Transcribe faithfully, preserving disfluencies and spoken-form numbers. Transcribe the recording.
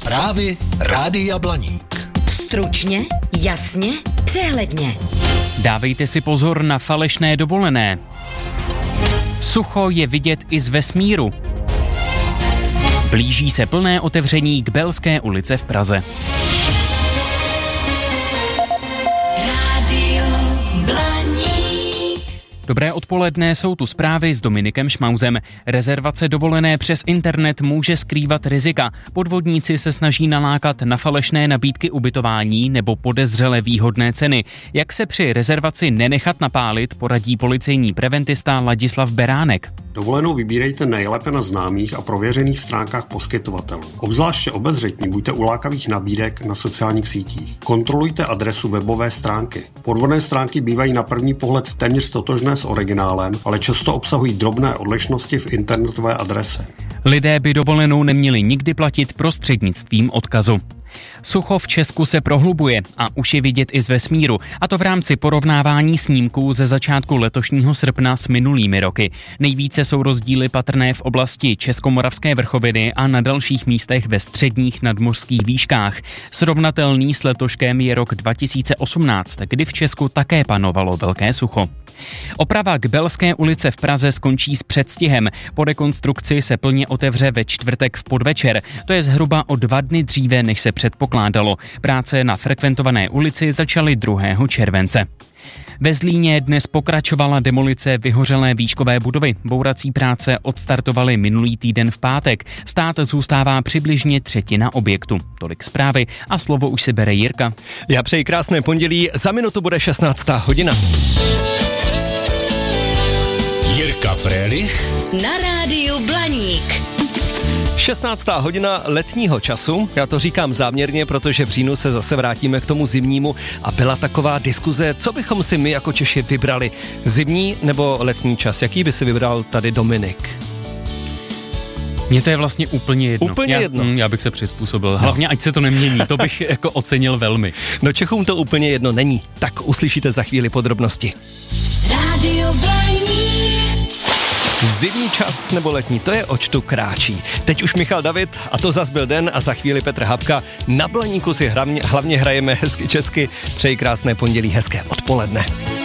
Zprávy Rádia Blaník. Stručně, jasně, přehledně. Dávejte si pozor na falešné dovolené. Sucho je vidět i z vesmíru. Blíží se plné otevření Kbelské ulice v Praze. Rádio Blaník. Dobré odpoledne, jsou tu zprávy s Dominikem Šmauzem. Rezervace dovolené přes internet může skrývat rizika. Podvodníci se snaží nalákat na falešné nabídky ubytování nebo podezřele výhodné ceny. Jak se při rezervaci nenechat napálit, poradí policejní preventista Ladislav Beránek. Dovolenou vybírejte nejlépe na známých a prověřených stránkách poskytovatelů. Obzvláště obezřetní buďte u lákavých nabídek na sociálních sítích. Kontrolujte adresu webové stránky. Podvodné stránky bývají na první pohled téměř totožné s originálem, ale často obsahují drobné odlišnosti v internetové adrese. Lidé by dovolenou neměli nikdy platit prostřednictvím odkazu. Sucho v Česku se prohlubuje a už je vidět i z vesmíru, a to v rámci porovnávání snímků ze začátku letošního srpna s minulými roky. Nejvíce jsou rozdíly patrné v oblasti Českomoravské vrchoviny a na dalších místech ve středních nadmořských výškách. Srovnatelný s letoškem je rok dva tisíce osmnáct, kdy v Česku také panovalo velké sucho. Oprava Kbelské ulice v Praze skončí s předstihem. Po rekonstrukci se plně otevře ve čtvrtek v podvečer. To je zhruba o dva dny dříve, než se předpokládalo. Práce na frekventované ulici začaly druhého července. Ve Zlíně dnes pokračovala demolice vyhořelé výškové budovy. Bourací práce odstartovaly minulý týden v pátek. Stát zůstává přibližně třetina objektu. Tolik zprávy a slovo už si bere Jirka. Já přeji krásné pondělí, za minutu bude šestnáctá hodina. Jirka Frélich Na rádiu Blaník. šestnáctá hodina letního času, já to říkám záměrně, protože v říjnu se zase vrátíme k tomu zimnímu a byla taková diskuze, co bychom si my jako Češi vybrali, zimní nebo letní čas, jaký by si vybral tady Dominik? Mně to je vlastně úplně jedno. Úplně já, jedno. Mm, já bych se přizpůsobil. Hlavně, ať se to nemění, to bych jako ocenil velmi. No Čechům to úplně jedno není, tak uslyšíte za chvíli podrobnosti. Rádio Blaník. Zimní čas nebo letní, to je oč tu kráčí. Teď už Michal David a to zas byl den a za chvíli Petr Habka. Na Blaníku si hlavně, hlavně hrajeme hezky česky. Přeji krásné pondělí, hezké odpoledne.